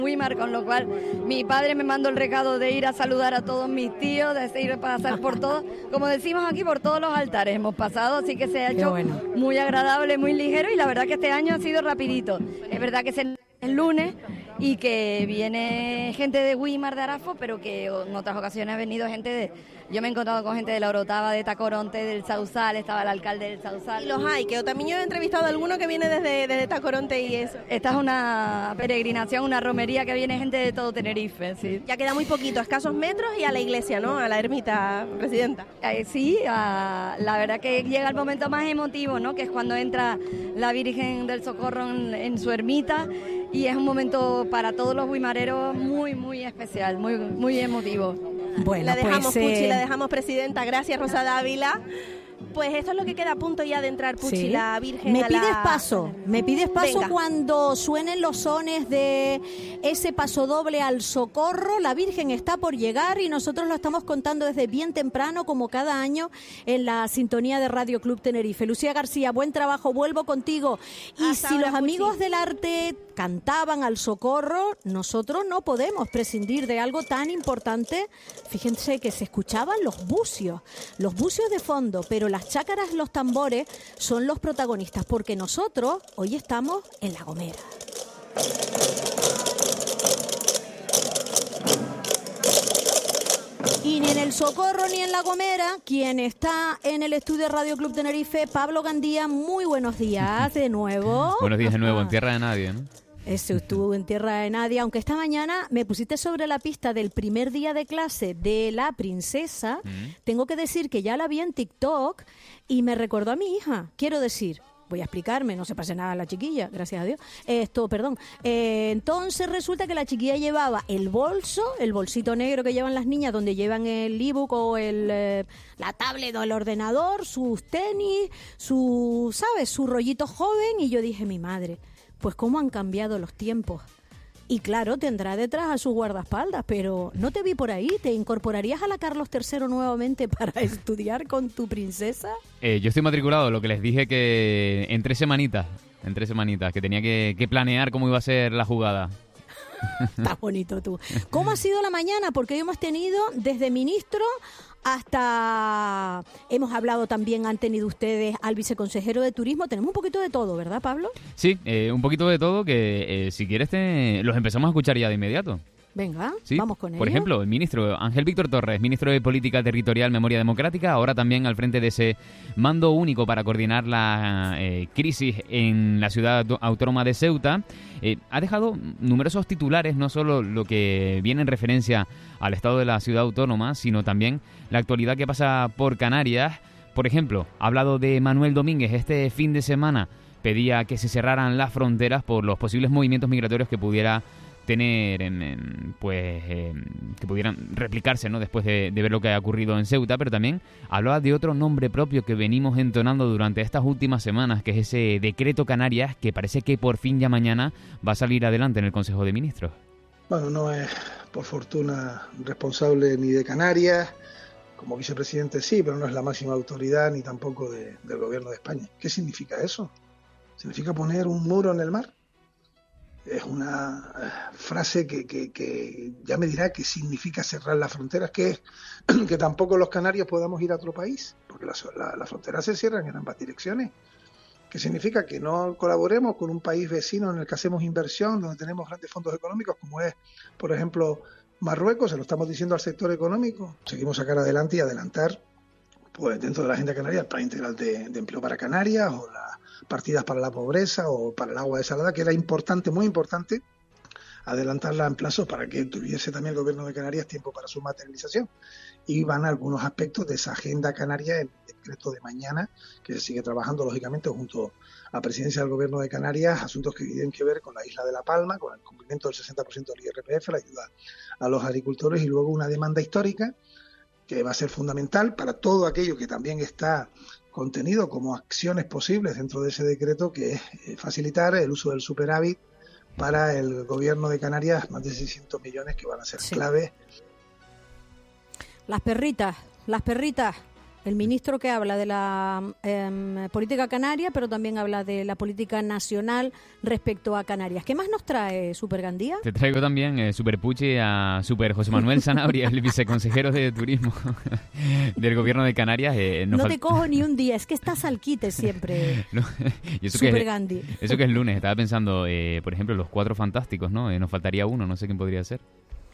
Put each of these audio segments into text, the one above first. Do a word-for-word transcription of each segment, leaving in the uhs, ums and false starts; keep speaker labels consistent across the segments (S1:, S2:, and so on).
S1: Weimar, con lo cual mi padre me mandó el recado de ir a saludar a todos mis tíos, de ir a pasar por todos, como decimos aquí, por todos los altares hemos pasado, así que se ha hecho bueno. muy agradable, muy ligero, y la verdad que este año ha sido rapidito. Es verdad que es el lunes y que viene gente de Weimar, de Arafo, pero que en otras ocasiones ha venido gente de... Yo me he encontrado con gente de La Orotava, de Tacoronte, del Sausal, estaba el alcalde del Sausal.
S2: Y los hay, que yo también he entrevistado a alguno que viene desde, desde Tacoronte y eso.
S1: Esta es una peregrinación, una romería que viene gente de todo Tenerife, sí.
S2: Ya queda muy poquito, escasos metros, y a la iglesia, ¿no? A la ermita, presidenta.
S1: Eh, sí, a, la verdad que llega el momento más emotivo, ¿no? Que es cuando entra la Virgen del Socorro en, en su ermita, y es un momento para todos los guimareros muy, muy especial, muy, muy emotivo.
S2: Bueno, la dejamos, pues, Puchi, eh... la dejamos, presidenta. Gracias, Rosa Dávila. Pues esto es lo que queda a punto ya de entrar, Puchi, sí. la Virgen
S3: Me
S2: a
S3: pides
S2: la...
S3: paso, me pides paso
S2: Venga.
S3: Cuando suenen los sones de ese paso doble al Socorro. La Virgen está por llegar y nosotros lo estamos contando desde bien temprano, como cada año, en la sintonía de Radio Club Tenerife. Lucía García, buen trabajo, vuelvo contigo. Y
S2: Hasta
S3: si
S2: ahora,
S3: los amigos
S2: Puchi.
S3: del arte cantaban al Socorro, nosotros no podemos prescindir de algo tan importante. Fíjense que se escuchaban los bucios, los bucios de fondo, pero las chácaras, los tambores son los protagonistas, porque nosotros hoy estamos en La Gomera. Y ni en el Socorro ni en La Gomera, quien está en el estudio de Radio Club Tenerife, Pablo Gandía. Muy buenos días de nuevo.
S4: Buenos días de nuevo, en tierra de nadie, ¿no?
S3: Eso, estuvo en tierra de nadie, aunque esta mañana me pusiste sobre la pista del primer día de clase de La Princesa. Mm. Tengo que decir que ya la vi en TikTok y me recordó a mi hija. Quiero decir, voy a explicarme, no se pase nada a la chiquilla, gracias a Dios. Esto, perdón. Eh, entonces resulta que la chiquilla llevaba el bolso, el bolsito negro que llevan las niñas, donde llevan el ebook o el, eh, la tablet o el ordenador, sus tenis, su, ¿sabes? Su rollito joven, y yo dije, mi madre... Pues cómo han cambiado los tiempos. Y claro, tendrá detrás a sus guardaespaldas, pero no te vi por ahí. ¿Te incorporarías a la Carlos tercero nuevamente para estudiar con tu princesa?
S4: Eh, yo estoy matriculado, lo que les dije que en tres semanitas, en tres semanitas, que tenía que, que planear cómo iba a ser la jugada.
S3: Está bonito tú. ¿Cómo ha sido la mañana? Porque hoy hemos tenido desde ministro hasta... Hemos hablado también, han tenido ustedes al viceconsejero de Turismo. Tenemos un poquito de todo, ¿verdad, Pablo?
S4: Sí, eh, un poquito de todo que eh, si quieres te... los empezamos a escuchar ya de inmediato.
S3: Venga,
S4: ¿Sí?
S3: Vamos con ello.
S4: Por ejemplo, el ministro Ángel Víctor Torres, ministro de Política Territorial, Memoria Democrática, ahora también al frente de ese mando único para coordinar la eh, crisis en la ciudad autónoma de Ceuta, eh, ha dejado numerosos titulares, no solo lo que viene en referencia al estado de la ciudad autónoma, sino también la actualidad que pasa por Canarias. Por ejemplo, ha hablado de Manuel Domínguez. Este fin de semana pedía que se cerraran las fronteras por los posibles movimientos migratorios que pudiera tener en, en, pues eh, que pudieran replicarse, ¿no?, después de, de ver lo que ha ocurrido en Ceuta. Pero también hablaba de otro nombre propio que venimos entonando durante estas últimas semanas, que es ese decreto Canarias, que parece que por fin ya mañana va a salir adelante en el Consejo de Ministros.
S5: Bueno, no es por fortuna responsable ni de Canarias, como vicepresidente sí, pero no es la máxima autoridad ni tampoco de, del gobierno de España. ¿Qué significa eso? ¿Significa poner un muro en el mar? Es una frase que, que, que ya me dirá qué significa cerrar las fronteras, que es que tampoco los canarios podamos ir a otro país, porque las la, la fronteras se cierran en ambas direcciones. ¿Qué significa? Que no colaboremos con un país vecino en el que hacemos inversión, donde tenemos grandes fondos económicos, como es, por ejemplo, Marruecos. Se lo estamos diciendo al sector económico. Seguimos sacar adelante y adelantar, pues dentro de la agenda canaria, el Plan Integral de, de Empleo para Canarias, o las partidas para la pobreza o para el agua desalada, que era importante, muy importante, adelantarla en plazo para que tuviese también el gobierno de Canarias tiempo para su materialización. Y van algunos aspectos de esa agenda canaria en el decreto de mañana, que se sigue trabajando lógicamente junto a la presidencia del gobierno de Canarias, asuntos que tienen que ver con la isla de La Palma, con el cumplimiento del sesenta por ciento del I R P F, la ayuda a los agricultores, y luego una demanda histórica que va a ser fundamental para todo aquello que también está contenido como acciones posibles dentro de ese decreto, que es facilitar el uso del superávit para el gobierno de Canarias, más de seiscientos millones que van a ser sí. claves.
S3: Las perritas, las perritas, El ministro que habla de la eh, política canaria, pero también habla de la política nacional respecto a Canarias. ¿Qué más nos trae, Super Gandía?
S4: Te traigo también, eh, Super Puchi, a Super José Manuel Sanabria, el viceconsejero de Turismo del Gobierno de Canarias. Eh,
S3: no te cojo ni un día, es que estás al quite siempre,
S4: no, y eso
S3: Super
S4: que es,
S3: Gandhi.
S4: Eso que es lunes, estaba pensando, eh, por ejemplo, los Cuatro Fantásticos, ¿no? Eh, nos faltaría uno, no sé quién podría ser.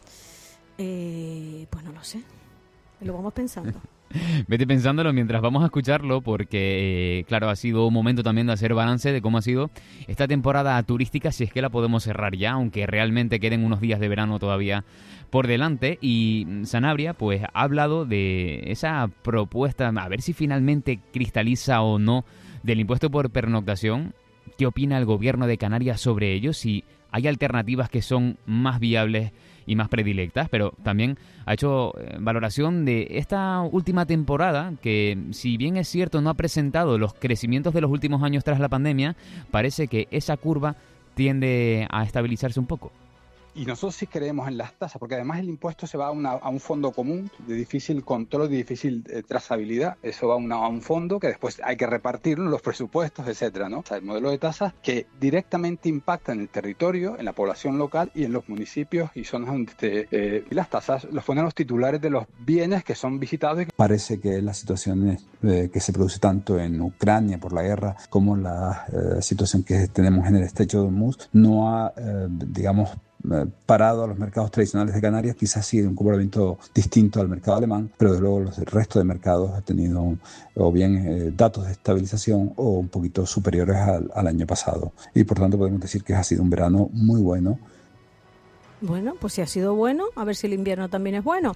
S3: Eh, pues no lo sé, lo vamos pensando.
S4: Vete pensándolo mientras vamos a escucharlo porque, eh, claro, ha sido un momento también de hacer balance de cómo ha sido esta temporada turística, si es que la podemos cerrar ya, aunque realmente queden unos días de verano todavía por delante. Y Sanabria, pues, ha hablado de esa propuesta, a ver si finalmente cristaliza o no, del impuesto por pernoctación. ¿Qué opina el Gobierno de Canarias sobre ello? Si hay alternativas que son más viables y más predilectas, pero también ha hecho eh, valoración de esta última temporada que, si bien es cierto, no ha presentado los crecimientos de los últimos años tras la pandemia, parece que esa curva tiende a estabilizarse un poco.
S6: Y nosotros sí creemos en las tasas, porque además el impuesto se va a, una, a un fondo común de difícil control, de difícil eh, trazabilidad. Eso va a, una, a un fondo que después hay que repartirlo en los presupuestos, etcétera, ¿no? O sea, el modelo de tasas que directamente impacta en el territorio, en la población local y en los municipios y zonas donde esté. Eh, y las tasas los ponen los titulares de los bienes que son visitados.
S7: Parece que las situaciones eh, que se produce tanto en Ucrania por la guerra como la eh, situación que tenemos en el estrecho de Hormuz no ha, eh, digamos, parado a los mercados tradicionales de Canarias. Quizás sí un comportamiento distinto al mercado alemán, pero desde luego el resto de mercados ha tenido o bien eh, datos de estabilización o un poquito superiores al, al año pasado, y por tanto podemos decir que ha sido un verano muy bueno.
S3: Bueno, pues si ha sido bueno, a ver si el invierno también es bueno.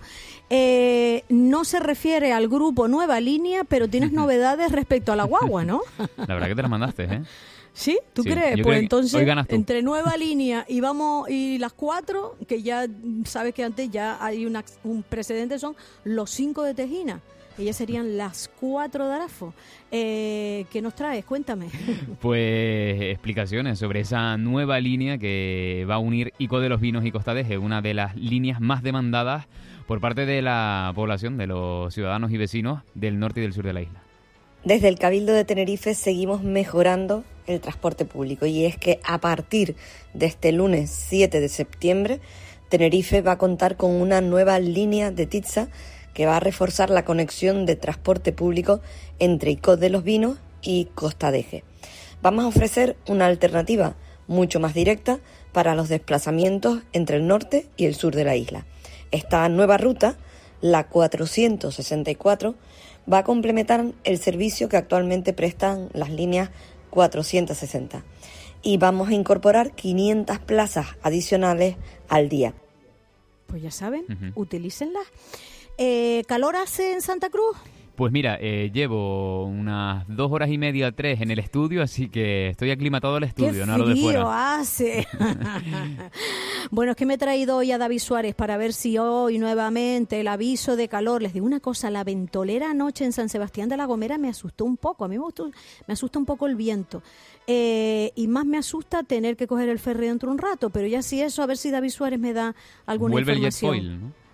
S3: Eh, no se refiere al grupo Nueva Línea, pero tienes novedades respecto a la guagua, ¿no?
S4: La verdad que te la mandaste, ¿eh?
S3: ¿Sí? ¿Tú
S4: sí,
S3: crees?
S4: Pues
S3: creo entonces,
S4: que
S3: entre Nueva Línea y vamos y las cuatro, que ya sabes que antes ya hay una, un precedente, son los cinco de Tejina. Ellas serían las cuatro de Arafo. Eh, ¿Qué nos traes? Cuéntame.
S4: Pues explicaciones sobre esa nueva línea que va a unir Ico de los Vinos y Costa Deje, una de las líneas más demandadas por parte de la población, de los ciudadanos y vecinos del norte y del sur de la isla.
S8: Desde el Cabildo de Tenerife seguimos mejorando el transporte público, y es que a partir de este lunes siete de septiembre, Tenerife va a contar con una nueva línea de Titsa que va a reforzar la conexión de transporte público entre Icod de los Vinos y Costa Deje. Vamos a ofrecer una alternativa mucho más directa para los desplazamientos entre el norte y el sur de la isla. Esta nueva ruta, la cuatrocientos sesenta y cuatro, va a complementar el servicio que actualmente prestan las líneas cuatrocientos sesenta, y vamos a incorporar quinientas plazas adicionales al día.
S3: Pues ya saben, uh-huh. utilícenlas. Eh, ¿Calor hace en Santa Cruz?
S4: Pues mira, eh, llevo unas dos horas y media, tres en el estudio, así que estoy aclimatado al estudio, no a lo de fuera.
S3: ¡Qué frío hace! Bueno, es que me he traído hoy a David Suárez para ver si hoy nuevamente el aviso de calor. Les digo una cosa, la ventolera anoche en San Sebastián de la Gomera me asustó un poco. A mí me, gustó, me asusta un poco el viento. Eh, y más me asusta tener que coger el ferry dentro de un rato, pero ya sí eso, a ver si David Suárez me da alguna
S4: Vuelve
S3: información.
S4: Vuelve el jet foil, ¿no?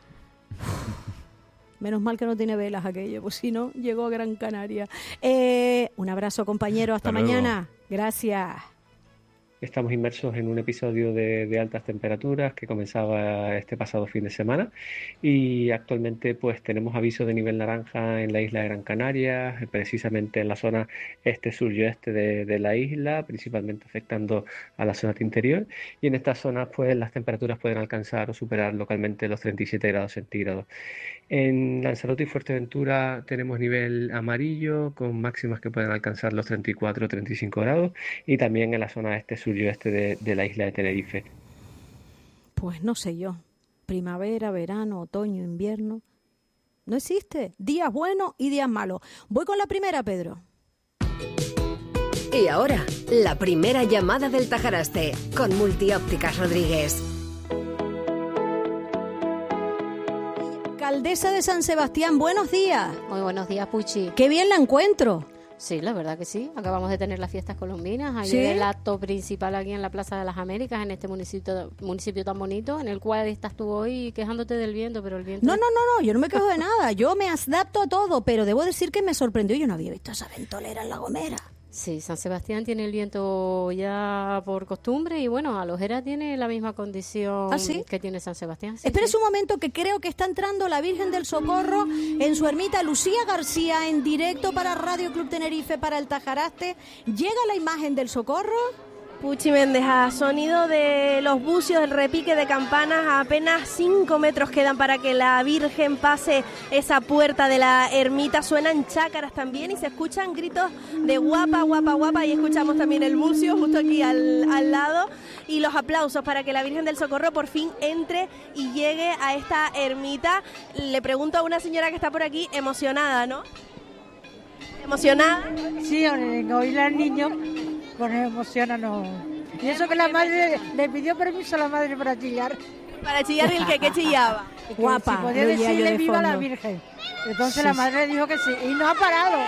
S3: Menos mal que no tiene velas aquello, pues si no, llegó a Gran Canaria. Eh, un abrazo, compañero, hasta, hasta mañana. Gracias.
S9: Estamos inmersos en un episodio de, de altas temperaturas que comenzaba este pasado fin de semana, y actualmente pues tenemos aviso de nivel naranja en la isla de Gran Canaria, precisamente en la zona este sur y oeste de, de la isla, principalmente afectando a la zona interior, y en estas zonas pues las temperaturas pueden alcanzar o superar localmente los treinta y siete grados centígrados. En Lanzarote y Fuerteventura tenemos nivel amarillo con máximas que pueden alcanzar los treinta y cuatro o treinta y cinco grados, y también en la zona este sur y oeste de, de la isla de Tenerife.
S3: Pues no sé yo, primavera, verano, otoño, invierno, no existe, días buenos y días malos. Voy con la primera, Pedro.
S10: Y ahora, la primera llamada del Tajaraste, con Multiópticas Rodríguez.
S3: Alcaldesa de San Sebastián, buenos días.
S11: Muy buenos días, Puchi.
S3: Qué bien la encuentro.
S11: Sí, la verdad que sí. Acabamos de tener las fiestas colombinas. Ayer
S3: ¿Sí?
S11: el acto principal aquí en la Plaza de las Américas, en este municipio municipio tan bonito, en el cual estás tú hoy quejándote del viento, pero el viento...
S3: No, no, no, no, yo no me quejo de nada. Yo me adapto a todo, pero debo decir que me sorprendió. Yo no había visto esa ventolera en La Gomera.
S11: Sí, San Sebastián tiene el viento ya por costumbre y bueno, Alojera tiene la misma condición
S3: ¿Ah, sí?
S11: que tiene San Sebastián. Sí,
S3: Espera
S11: sí.
S3: un momento que creo que está entrando la Virgen del Socorro en su ermita. Lucía García en directo para Radio Club Tenerife, para el Tajaraste. Llega la imagen del Socorro.
S2: Puchi Méndez, a sonido de los bucios, el repique de campanas, a apenas cinco metros quedan para que la Virgen pase esa puerta de la ermita. Suenan chácaras también y se escuchan gritos de guapa, guapa, guapa. Y escuchamos también el bucio justo aquí al, al lado. Y los aplausos para que la Virgen del Socorro por fin entre y llegue a esta ermita. Le pregunto a una señora que está por aquí, emocionada, ¿no? ¿Emocionada?
S12: Sí, oír al niño, pues nos emociona, no. Y eso que la madre, le pidió permiso a la madre para chillar.
S2: Para chillar, ¿el que, que chillaba?
S3: Guapa,
S12: si podía decirle viva la Virgen. Entonces sí, la madre dijo que sí, y no ha parado.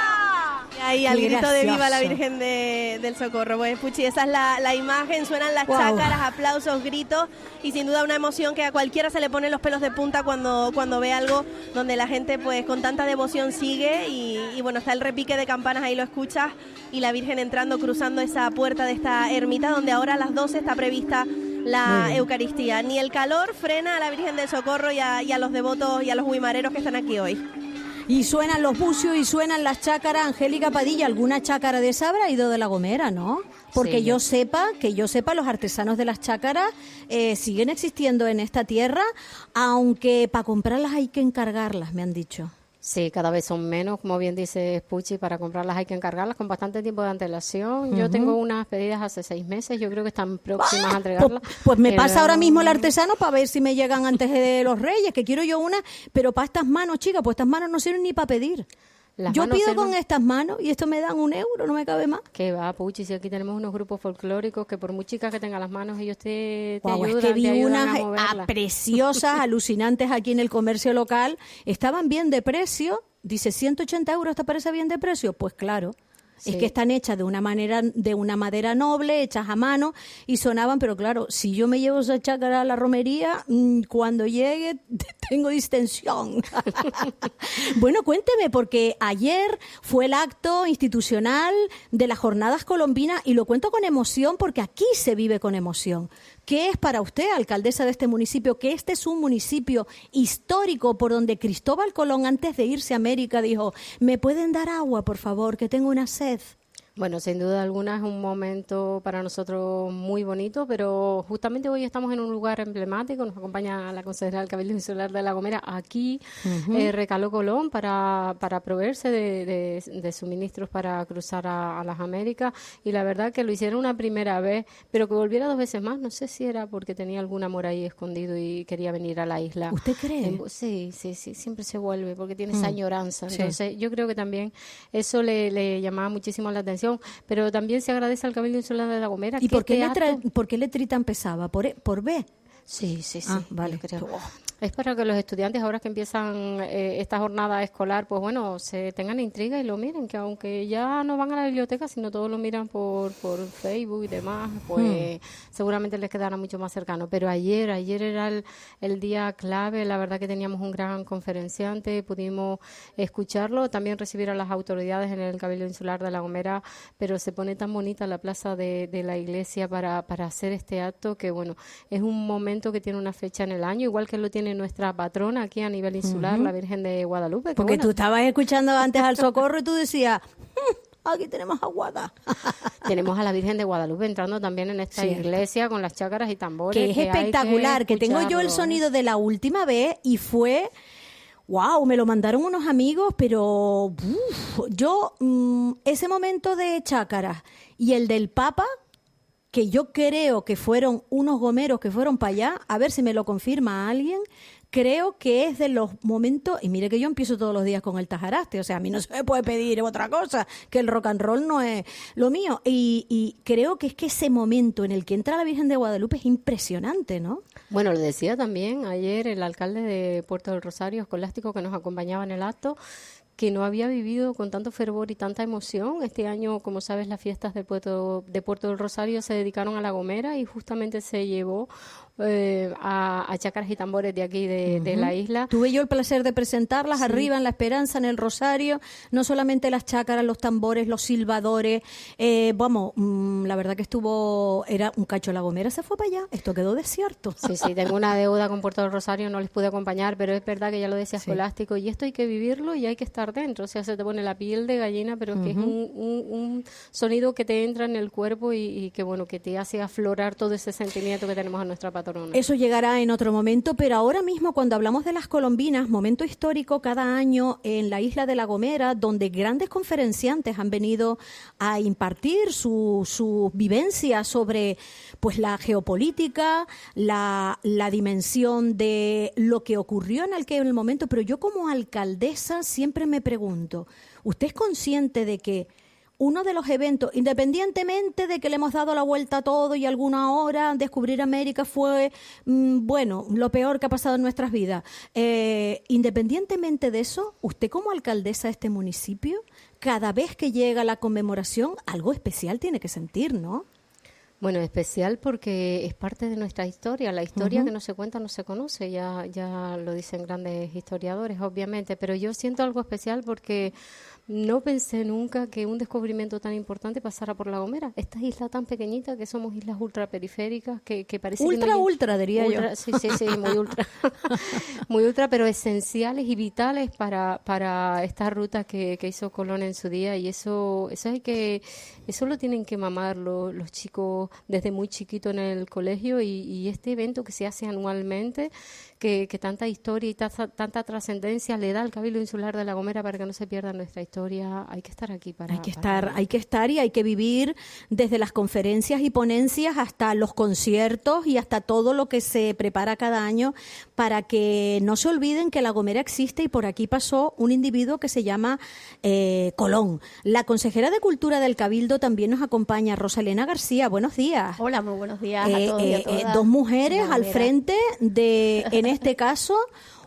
S2: Y ahí al grito de viva la Virgen de, del Socorro. Pues Puchi, esa es la, la imagen, suenan las wow. chácaras, aplausos, gritos y sin duda una emoción que a cualquiera se le ponen los pelos de punta cuando, cuando ve algo donde la gente pues con tanta devoción sigue y, y bueno, está el repique de campanas, ahí lo escuchas, y la Virgen entrando, cruzando esa puerta de esta ermita donde ahora a las doce está prevista la Eucaristía. Ni el calor frena a la Virgen del Socorro y a, y a los devotos y a los huimareros que están aquí hoy.
S3: Y suenan los bucios y suenan las chácaras. Angélica Padilla, ¿alguna chácara de esa habrá ido de La Gomera, no? Porque sí, yo sepa, que yo sepa, los artesanos de las chácaras eh, siguen existiendo en esta tierra, aunque para comprarlas hay que encargarlas, me han dicho.
S11: Sí, cada vez son menos, como bien dice Puchi, para comprarlas hay que encargarlas con bastante tiempo de antelación. Uh-huh. Yo tengo unas pedidas hace seis meses, yo creo que están próximas ¡Ah! a entregarlas.
S3: Pues, pues me
S11: pero...
S3: pasa ahora mismo el artesano para ver si me llegan antes de los Reyes, que quiero yo una, pero para estas manos, chicas, pues estas manos no sirven ni para pedir. Las yo pido sirven... con estas manos y esto me dan un euro, no me cabe más.
S11: Que va, Puchi, si aquí tenemos unos grupos folclóricos que por muy chicas que tengan las manos, ellos te, te
S3: wow,
S11: ayudan,
S3: es que vi
S11: te ayudan
S3: unas
S11: a moverlas.
S3: A preciosas, alucinantes aquí en el comercio local, estaban bien de precio. Dice, ciento ochenta euros, ¿te parece bien de precio? Pues claro. Sí. Es que están hechas de una manera, de una madera noble, hechas a mano, y sonaban, pero claro, si yo me llevo esa chácara a la romería, cuando llegue tengo distensión. Bueno, cuénteme, porque ayer fue el acto institucional de las jornadas colombinas, y lo cuento con emoción porque aquí se vive con emoción. ¿Qué es para usted, alcaldesa de este municipio, que este es un municipio histórico por donde Cristóbal Colón, antes de irse a América, dijo, ¿me pueden dar agua, por favor, que tengo una sed?
S11: Bueno, sin duda alguna es un momento para nosotros muy bonito, pero justamente hoy estamos en un lugar emblemático. Nos acompaña la consejera del Cabildo Insular de La Gomera. Aquí uh-huh. eh, recaló Colón para, para proveerse de, de, de suministros para cruzar a, a las Américas, y la verdad que lo hicieron una primera vez, pero que volviera dos veces más. No sé si era porque tenía algún amor ahí escondido y quería venir a la isla.
S3: ¿Usted cree?
S11: En, sí, sí, sí, siempre se vuelve porque tiene esa añoranza. Entonces sí, yo creo que también eso le, le llamaba muchísimo la atención. Pero también se agradece al Cabildo Insular de La Gomera.
S3: ¿Y por qué, letra, por qué letrita empezaba? ¿Por, e, por B?
S11: Sí, sí, sí.
S3: Ah, vale.
S11: Creo. Es para que los estudiantes, ahora que empiezan eh, esta jornada escolar, pues bueno, se tengan intriga y lo miren, que aunque ya no van a la biblioteca, sino todos lo miran por, por Facebook y demás, pues hmm. seguramente les quedará mucho más cercano. Pero ayer, ayer era el, el día clave, la verdad que teníamos un gran conferenciante, pudimos escucharlo, también recibir a las autoridades en el Cabildo Insular de La Gomera, pero se pone tan bonita la plaza de, de la iglesia para, para hacer este acto, que bueno, es un momento que tiene una fecha en el año, igual que lo tiene nuestra patrona aquí a nivel insular, uh-huh. la Virgen de Guadalupe.
S3: Porque
S11: bueno,
S3: tú estabas escuchando antes al Socorro y tú decías, hm, aquí tenemos a Guada.
S11: Tenemos a la Virgen de Guadalupe entrando también en esta Cierto. iglesia con las chácaras y tambores.
S3: Que es que espectacular, que, que tengo yo el sonido de la última vez y fue... Wow, me lo mandaron unos amigos, pero uf, yo, mmm, ese momento de chácaras y el del Papa, que yo creo que fueron unos gomeros que fueron para allá, a ver si me lo confirma alguien, creo que es de los momentos, y mire que yo empiezo todos los días con el Tajaraste, o sea, a mí no se me puede pedir otra cosa, que el rock and roll no es lo mío, y, y creo que es que ese momento en el que entra la Virgen de Guadalupe es impresionante, ¿no?
S11: Bueno, lo decía también ayer el alcalde de Puerto del Rosario, Escolástico, que nos acompañaba en el acto, que no había vivido con tanto fervor y tanta emoción. Este año, como sabes, las fiestas de Puerto, de Puerto del Rosario se dedicaron a La Gomera y justamente se llevó eh, a, a chácaras y tambores de aquí, de, uh-huh. de la isla.
S3: Tuve yo el placer de presentarlas sí. arriba en La Esperanza, en el Rosario, no solamente las chácaras, los tambores, los silbadores, eh, vamos, mmm, la verdad que estuvo, era un cacho. La Gomera se fue para allá, esto quedó desierto.
S11: Sí, sí, tengo una deuda con Puerto del Rosario, no les pude acompañar, pero es verdad que ya lo decía sí. Escolástico, y esto hay que vivirlo y hay que estar dentro, o sea, se te pone la piel de gallina, pero uh-huh. que es un, un, un sonido que te entra en el cuerpo y, y que bueno, que te hace aflorar todo ese sentimiento que tenemos a nuestra patrona.
S3: Eso llegará en otro momento, pero ahora mismo cuando hablamos de las colombinas, momento histórico cada año en la isla de La Gomera, donde grandes conferenciantes han venido a impartir sus su vivencias sobre pues la geopolítica, la, la dimensión de lo que ocurrió en aquel momento, pero yo como alcaldesa siempre me pregunto, ¿usted es consciente de que uno de los eventos, independientemente de que le hemos dado la vuelta a todo y alguna hora descubrir América fue, mmm, bueno, lo peor que ha pasado en nuestras vidas, eh, independientemente de eso, usted como alcaldesa de este municipio, cada vez que llega la conmemoración, algo especial tiene que sentir, ¿no?
S11: Bueno, especial porque es parte de nuestra historia. La historia uh-huh. que no se cuenta no se conoce, ya, ya lo dicen grandes historiadores, obviamente, pero yo siento algo especial porque no pensé nunca que un descubrimiento tan importante pasara por La Gomera. Esta isla tan pequeñita, que somos islas ultraperiféricas, que, que parece
S3: ultra,
S11: que no hay,
S3: ultra, diría
S11: ultra,
S3: yo.
S11: Sí, sí, sí, muy ultra. Muy ultra, pero esenciales y vitales para, para esta ruta que, que hizo Colón en su día, y eso, eso hay que, eso lo tienen que mamar los, los chicos desde muy chiquito en el colegio, y, y este evento que se hace anualmente, que, que tanta historia y tanta, tanta trascendencia le da al Cabildo Insular de La Gomera para que no se pierda nuestra historia. Hay que estar aquí para...
S3: Hay que estar, para... hay que estar y hay que vivir desde las conferencias y ponencias hasta los conciertos y hasta todo lo que se prepara cada año para que no se olviden que La Gomera existe y por aquí pasó un individuo que se llama eh, Colón. La consejera de Cultura del Cabildo también nos acompaña, Rosalena García. Buenos días.
S13: Hola, muy buenos días
S3: eh,
S13: a todos
S3: eh,
S13: y a todas.
S3: Eh, dos mujeres al frente de, en este caso,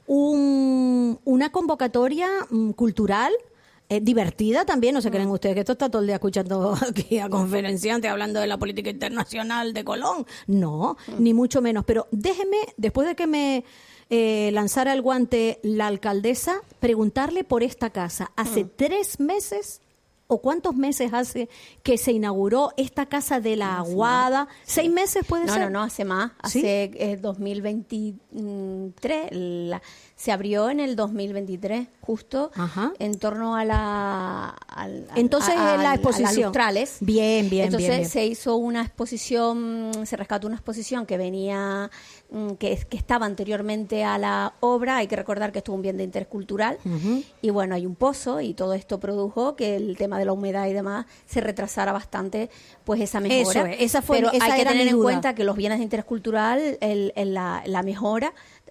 S3: un, una convocatoria um, cultural eh, divertida también. No se creen ustedes que esto está todo el día escuchando aquí a conferenciantes hablando de la política internacional de Colón. No, mm. ni mucho menos. Pero déjeme, después de que me eh, lanzara el guante la alcaldesa, preguntarle por esta casa. Hace mm. tres meses... ¿O cuántos meses hace que se inauguró esta Casa de la Aguada? ¿Seis meses puede
S13: no,
S3: ser?
S13: No, no, hace más. ¿Sí? Hace eh, dos mil veintitrés. La, se abrió en el dos mil veintitrés, justo Ajá. en torno a la... Al,
S3: Entonces,
S13: a, a,
S3: la exposición.
S13: A las lustrales.
S3: Bien, bien,
S13: Entonces,
S3: bien, bien.
S13: se hizo una exposición, se rescató una exposición que venía... Que, que estaba anteriormente a la obra. Hay que recordar que esto es un bien de interés cultural uh-huh. y bueno, hay un pozo y todo esto produjo que el tema de la humedad y demás se retrasara bastante pues esa mejora.
S3: Eso es, esa fue,
S13: pero
S3: esa
S13: hay que
S3: era
S13: tener
S3: mi
S13: en
S3: duda.
S13: cuenta que los bienes de interés cultural, el, el, la, la mejora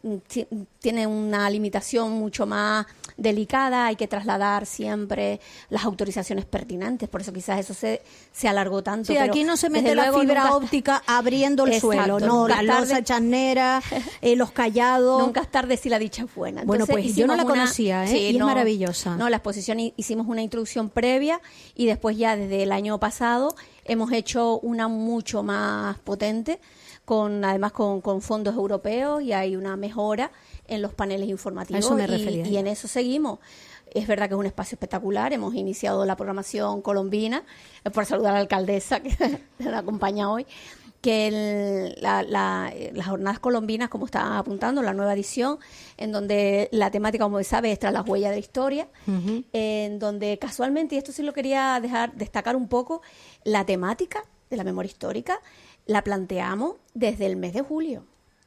S13: tiene una limitación mucho más delicada, hay que trasladar siempre las autorizaciones pertinentes, por eso quizás eso se, se alargó tanto.
S3: Sí,
S13: pero
S3: aquí no se mete la fibra óptica está... abriendo el Exacto, suelo, no, la losa charnera, eh, los callados.
S13: Nunca es tarde si la dicha es buena.
S3: Entonces, bueno, pues yo no la conocía, ¿eh?
S13: Sí,
S3: y
S13: no,
S3: es maravillosa.
S13: No, la exposición hicimos una introducción previa y después ya desde el año pasado hemos hecho una mucho más potente, con además con, con fondos europeos, y hay una mejora en los paneles informativos.
S3: A eso me refería.
S13: Y, y en eso seguimos. Es verdad que es un espacio espectacular. Hemos iniciado la programación colombina, eh, por saludar a la alcaldesa que nos acompaña hoy, que el, la, la, las jornadas colombinas, como está apuntando, la nueva edición, en donde la temática, como sabe, es tras las huellas de la historia, uh-huh. en donde casualmente, y esto sí lo quería dejar destacar un poco, la temática de la memoria histórica la planteamos desde el mes de julio.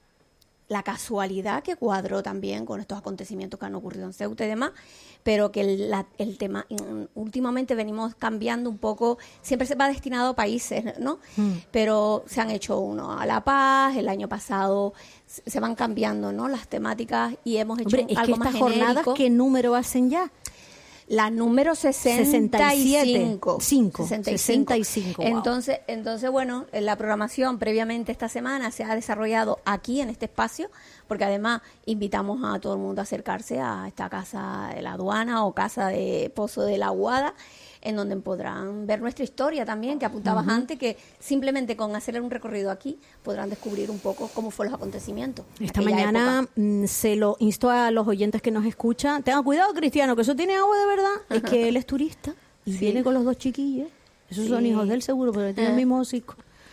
S13: La casualidad que cuadró también con estos acontecimientos que han ocurrido en Ceuta y demás, pero que el, la, el tema, últimamente venimos cambiando un poco, siempre se va destinado a países, ¿no? Mm. Pero se han hecho uno a La Paz, el año pasado se van cambiando, ¿no? Las temáticas y hemos hecho
S3: Hombre,
S13: un, algo
S3: es que
S13: más
S3: estas
S13: genérico.
S3: jornadas, ¿qué número hacen ya?
S13: La número sesenta y cinco.
S3: cinco.
S13: sesenta y cinco.
S3: sesenta y cinco, wow.
S13: Entonces, entonces, bueno, la programación previamente esta semana se ha desarrollado aquí en este espacio, porque además invitamos a todo el mundo a acercarse a esta casa de la aduana o casa de Pozo de la Aguada, en donde podrán ver nuestra historia también, que apuntabas uh-huh. antes, que simplemente con hacer un recorrido aquí podrán descubrir un poco cómo fueron los acontecimientos.
S3: Esta mañana época. se lo insto a los oyentes que nos escuchan. Tengan cuidado, Cristiano, que eso tiene agua de verdad. Es que él es turista y sí. viene con los dos chiquillos. Esos sí. son hijos del seguro, porque tienen el mismo hocico.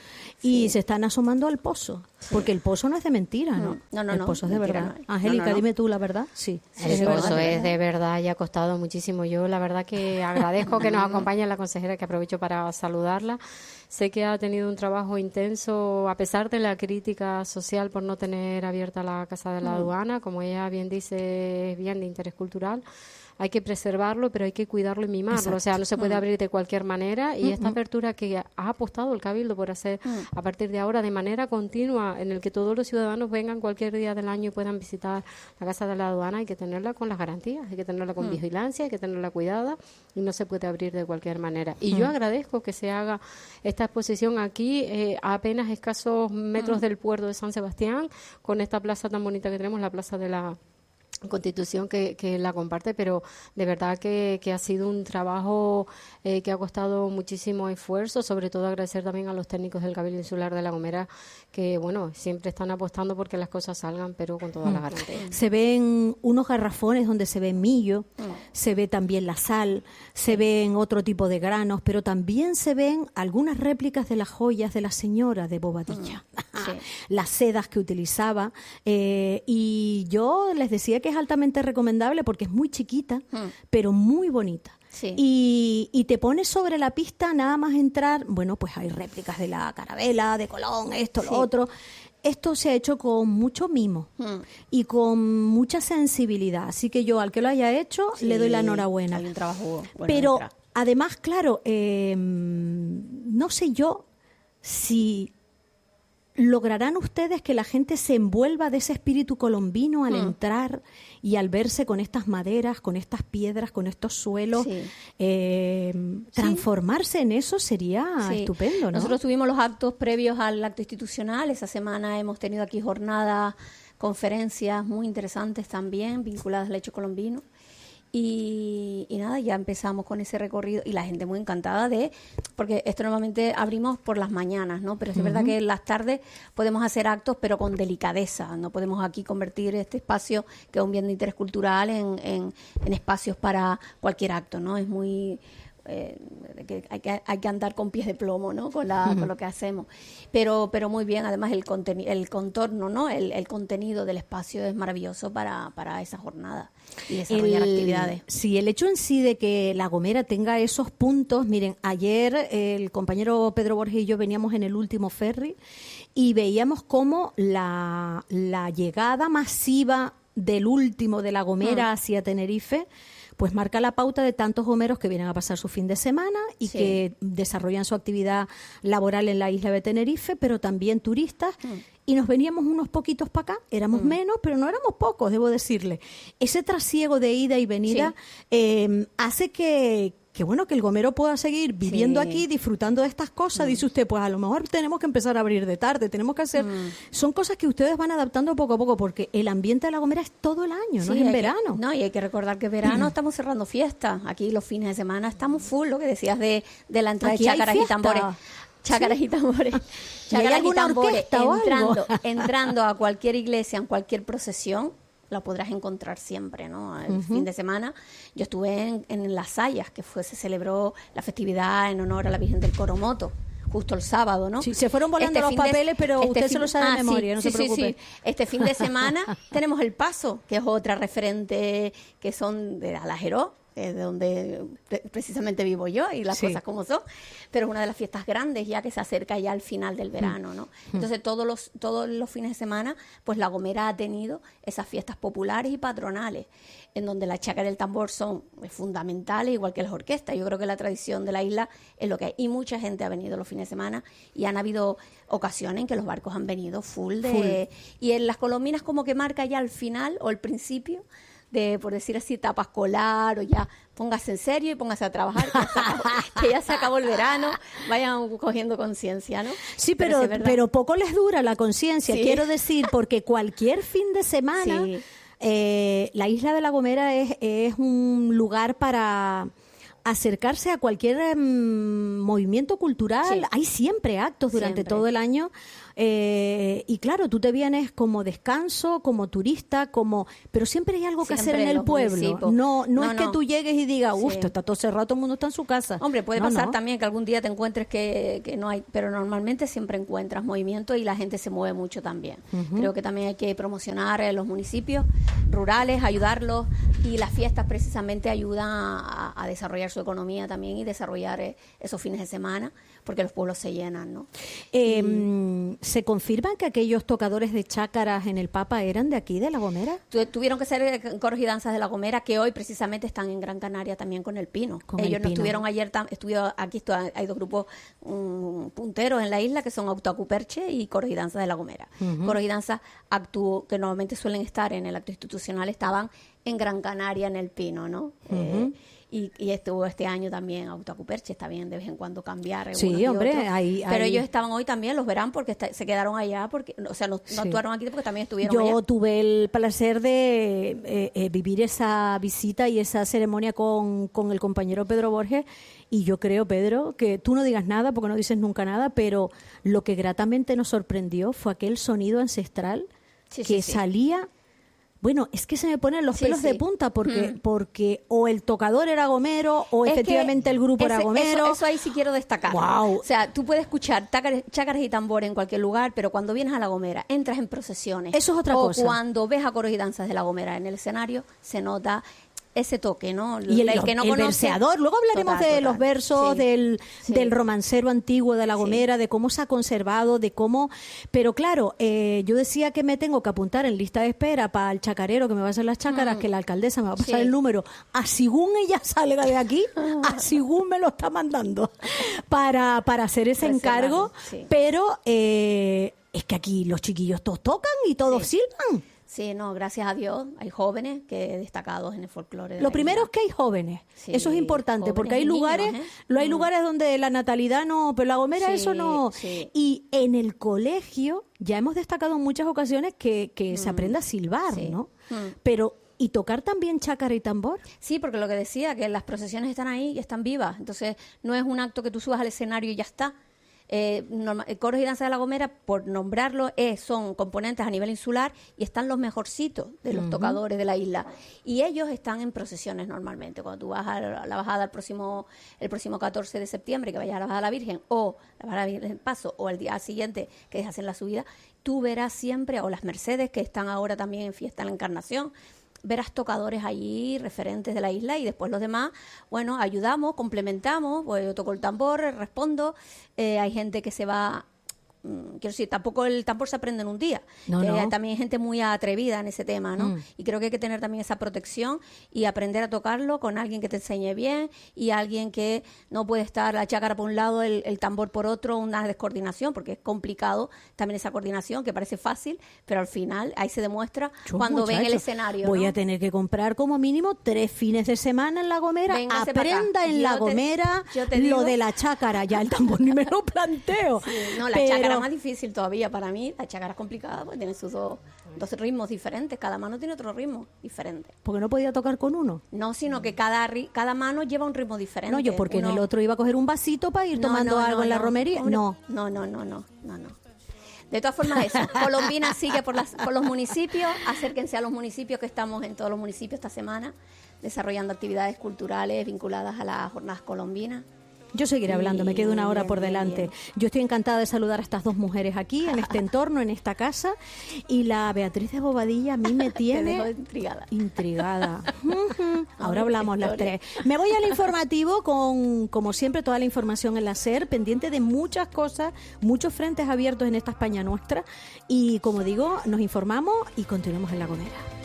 S3: Y sí. se están asomando al pozo, porque el pozo no es de mentira, ¿no?
S13: No, no,
S3: el
S13: no,
S3: pozo es de
S13: mentira,
S3: verdad.
S13: No
S3: Angélica,
S13: no, no.
S3: dime tú la verdad. Sí,
S11: el
S3: es de
S11: pozo
S3: verdad.
S11: es de verdad y ha costado muchísimo. Yo la verdad que agradezco que nos acompañe la consejera, que aprovecho para saludarla. Sé que ha tenido un trabajo intenso, a pesar de la crítica social por no tener abierta la Casa de la Aduana. Como ella bien dice, es bien de interés cultural. Hay que preservarlo, pero hay que cuidarlo y mimarlo. Exacto. O sea, no se puede abrir de cualquier manera. Y uh-huh. esta apertura que ha apostado el Cabildo por hacer uh-huh. a partir de ahora de manera continua, en el que todos los ciudadanos vengan cualquier día del año y puedan visitar la Casa de la Aduana, hay que tenerla con las garantías, hay que tenerla con uh-huh. vigilancia, hay que tenerla cuidada y no se puede abrir de cualquier manera. Y uh-huh. yo agradezco que se haga esta exposición aquí, eh, a apenas escasos metros uh-huh. del puerto de San Sebastián, con esta plaza tan bonita que tenemos, la Plaza de la Constitución, que, que la comparte, pero de verdad que, que ha sido un trabajo eh, que ha costado muchísimo esfuerzo, sobre todo agradecer también a los técnicos del Cabildo Insular de La Gomera, que bueno, siempre están apostando porque las cosas salgan, pero con todas mm. las garantías.
S3: Se ven unos garrafones donde se ve millo, mm. se ve también la sal, se sí. ven otro tipo de granos, pero también se ven algunas réplicas de las joyas de la señora de Bobadilla, mm. sí. las sedas que utilizaba, eh, y yo les decía que es altamente recomendable porque es muy chiquita, mm. pero muy bonita. Sí. Y, y te pones sobre la pista nada más entrar, bueno, pues hay réplicas de la Carabela, de Colón, esto, sí. lo otro. Esto se ha hecho con mucho mimo mm. y con mucha sensibilidad. Así que yo, al que lo haya hecho, sí, le doy la enhorabuena.
S13: Hay un trabajo bueno.
S3: Pero además, claro, eh, no sé yo si lograrán ustedes que la gente se envuelva de ese espíritu colombino al mm. entrar y al verse con estas maderas, con estas piedras, con estos suelos. Sí. Eh, transformarse sí. en eso sería sí. estupendo, ¿no?
S13: Nosotros tuvimos los actos previos al acto institucional. Esa semana hemos tenido aquí jornadas, conferencias muy interesantes también vinculadas al hecho colombino. Y, y nada, ya empezamos con ese recorrido y la gente muy encantada de, porque esto normalmente abrimos por las mañanas, ¿no? Pero es uh-huh. verdad que en las tardes podemos hacer actos, pero con delicadeza. No podemos aquí convertir este espacio, que es un bien de interés cultural, en, en, en espacios para cualquier acto, ¿no? Es muy... Eh, que hay que hay que andar con pies de plomo, ¿no? Con la uh-huh. con lo que hacemos, pero pero muy bien. Además el contenido, el contorno, ¿no? El, el contenido del espacio es maravilloso para para esa jornada y desarrollar
S3: el,
S13: actividades.
S3: Sí, el hecho en sí de que La Gomera tenga esos puntos. Miren, ayer el compañero Pedro Borges y yo veníamos en el último ferry y veíamos cómo la la llegada masiva del último de La Gomera uh-huh. hacia Tenerife pues marca la pauta de tantos gomeros que vienen a pasar su fin de semana y sí. que desarrollan su actividad laboral en la isla de Tenerife, pero también turistas. Mm. Y nos veníamos unos poquitos para acá, éramos mm. menos, pero no éramos pocos, debo decirle. Ese trasiego de ida y venida sí. eh, hace que... que bueno, que el gomero pueda seguir viviendo sí. aquí, disfrutando de estas cosas. Mm. Dice usted, pues a lo mejor tenemos que empezar a abrir de tarde, tenemos que hacer... Mm. Son cosas que ustedes van adaptando poco a poco, porque el ambiente de La Gomera es todo el año, sí, no es en verano.
S13: Que, no, y hay que recordar que verano mm. estamos cerrando fiestas. Aquí los fines de semana estamos full, lo que decías de, de la entrada aquí de chácaras y tambores. Chácaras ¿Sí? y tambores. Chácaras y, y tambores. Entrando, entrando a cualquier iglesia, en cualquier procesión, lo podrás encontrar siempre, ¿no? El uh-huh. fin de semana yo estuve en, en Las Sayas, que fue se celebró la festividad en honor a la Virgen del Coromoto, justo el sábado, ¿no?
S3: Sí, se fueron volando este los papeles, de, pero este usted fin, se lo sabe ah, de memoria,
S13: sí,
S3: no
S13: sí,
S3: se preocupe.
S13: Sí, sí. Este fin de semana tenemos El Paso, que es otra referente, que son de Alajeró, de donde precisamente vivo yo y las sí. cosas como son, pero es una de las fiestas grandes ya que se acerca ya al final del verano, ¿no? Entonces todos los todos los fines de semana pues La Gomera ha tenido esas fiestas populares y patronales en donde la chácara y el tambor son fundamentales, igual que las orquestas. Yo creo que la tradición de la isla es lo que hay, y mucha gente ha venido los fines de semana y han habido ocasiones en que los barcos han venido full de full. Y en las colombinas como que marca ya el final o el principio de, por decir así, etapa escolar, o ya póngase en serio y póngase a trabajar, que ya se acabó, que ya se acabó el verano, vayan cogiendo conciencia, ¿no?
S3: Sí, pero, pero, pero poco les dura la conciencia, sí. Quiero decir, porque cualquier fin de semana, sí. eh, la isla de La Gomera es, es un lugar para acercarse a cualquier eh, movimiento cultural. Sí. Hay siempre actos durante siempre. todo el año. Eh, y claro, tú te vienes como descanso, como turista, como pero siempre hay algo que siempre hacer en el pueblo. No, no, no es no. que tú llegues y digas, uff, sí. está todo cerrado, todo el mundo está en su casa.
S13: Hombre, puede
S3: no,
S13: pasar
S3: no.
S13: también que algún día te encuentres que, que no hay, pero normalmente siempre encuentras movimiento y la gente se mueve mucho también. Uh-huh. Creo que también hay que promocionar eh, los municipios rurales, ayudarlos, y las fiestas precisamente ayudan a, a desarrollar su economía también y desarrollar eh, esos fines de semana, porque los pueblos se llenan, ¿no?
S3: Eh, y, ¿Se confirma que aquellos tocadores de chácaras en el Papa eran de aquí, de La Gomera?
S13: Tu, tuvieron que ser coros y danzas de La Gomera, que hoy precisamente están en Gran Canaria también con el Pino. Con Ellos el no Pino. estuvieron ayer, tam, estuvo, aquí estuvo, hay dos grupos um, punteros en la isla, que son Autoacuperche y coros y danzas de La Gomera. Uh-huh. Coros y danzas actuó, que normalmente suelen estar en el acto institucional, estaban en Gran Canaria, en el Pino, ¿no? Uh-huh. Eh, Y, y estuvo este año también Autoacuperche, está bien de vez en cuando cambiar.
S3: Sí, hombre, ahí,
S13: pero
S3: ahí.
S13: ellos estaban hoy también, los verán porque está, se quedaron allá, porque o sea, no, sí. no actuaron aquí porque también estuvieron
S3: Yo
S13: allá.
S3: Yo tuve el placer de eh, eh, vivir esa visita y esa ceremonia con, con el compañero Pedro Borges, y yo creo, Pedro, que tú no digas nada porque no dices nunca nada, pero lo que gratamente nos sorprendió fue aquel sonido ancestral sí, que sí, salía... Sí. Bueno, es que se me ponen los sí, pelos sí. de punta porque mm. porque o el tocador era gomero o es efectivamente el grupo
S13: ese,
S3: era gomero.
S13: Eso, eso ahí sí quiero destacar.
S3: Wow.
S13: O sea, tú puedes escuchar tácaras, chácaras y tambores en cualquier lugar, pero cuando vienes a La Gomera, entras en procesiones.
S3: Eso es otra
S13: o
S3: cosa.
S13: O cuando ves a coros y danzas de La Gomera en el escenario, se nota ese toque, ¿no?
S3: Y el, el que no el conoce, verseador. Luego hablaremos total, de total. los versos, sí. del, sí. del romancero antiguo de La Gomera, sí. de cómo se ha conservado, de cómo... Pero claro, eh, yo decía que me tengo que apuntar en lista de espera para el chacarero que me va a hacer las chácaras, mm. que la alcaldesa me va a pasar sí. el número, a según ella salga de aquí, a según me lo está mandando, para, para hacer ese encargo. Sí. Pero eh, es que aquí los chiquillos todos tocan y todos sí. silban.
S13: Sí, no, gracias a Dios hay jóvenes que destacados en el folclore.
S3: Lo primero es que hay jóvenes, sí, eso es importante, porque hay lugares, niños, ¿eh? lo hay mm. lugares donde la natalidad no, pero La Gomera sí, eso no. Sí. Y en el colegio ya hemos destacado en muchas ocasiones que, que mm. se aprende a silbar, sí. ¿no? Mm. Pero ¿y tocar también chácara y tambor?
S13: Sí, porque lo que decía, que las procesiones están ahí y están vivas, entonces no es un acto que tú subas al escenario y ya está. Eh, normal, coros y danzas de La Gomera, por nombrarlo, eh, son componentes a nivel insular y están los mejorcitos de los uh-huh. tocadores de la isla, y ellos están en procesiones normalmente. Cuando tú vas a la, a la bajada el próximo el próximo catorce de septiembre, que vayas a la bajada de la Virgen, o la bajada del Paso, o el día siguiente que hacen la subida, tú verás siempre, o las Mercedes, que están ahora también en fiesta en la Encarnación, verás tocadores allí, referentes de la isla, y después los demás, bueno, ayudamos, complementamos, pues yo toco el tambor, respondo, eh, hay gente que se va... Quiero decir, tampoco el tambor se aprende en un día.
S3: No,
S13: eh,
S3: no.
S13: También hay gente muy atrevida en ese tema, ¿no? Mm. Y creo que hay que tener también esa protección y aprender a tocarlo con alguien que te enseñe bien y alguien que no puede estar la chácara por un lado, el, el tambor por otro, una descoordinación, porque es complicado también esa coordinación, que parece fácil, pero al final ahí se demuestra Chus, cuando muchacho. ven el escenario.
S3: Voy
S13: ¿no?
S3: a tener que comprar como mínimo tres fines de semana en La Gomera. Véngase Aprenda en yo La te, Gomera lo digo, de la chácara. Ya el tambor ni me lo planteo.
S13: Sí, no, la pero, chácara más difícil todavía para mí, la chácara es complicada porque tiene sus dos, dos ritmos diferentes, cada mano tiene otro ritmo diferente.
S3: ¿Porque no podía tocar con uno?
S13: No, sino que cada cada mano lleva un ritmo diferente.
S3: No, yo porque uno... en el otro iba a coger un vasito para ir no, tomando no, algo no, en la no, romería.
S13: Hombre,
S3: no.
S13: no, no, no, no, no, no. De todas formas eso, Colombina sigue por, las, por los municipios, acérquense a los municipios, que estamos en todos los municipios esta semana, desarrollando actividades culturales vinculadas a las jornadas colombinas.
S3: Yo seguiré hablando, me queda una hora por delante. Yo estoy encantada de saludar a estas dos mujeres aquí, en este entorno, en esta casa. Y la Beatriz de Bobadilla a mí me tiene...
S13: Te dejo intrigada.
S3: Intrigada. Ahora hablamos las tres. Me voy al informativo con, como siempre, toda la información en la SER, pendiente de muchas cosas, muchos frentes abiertos en esta España nuestra. Y como digo, nos informamos y continuamos en La Gomera.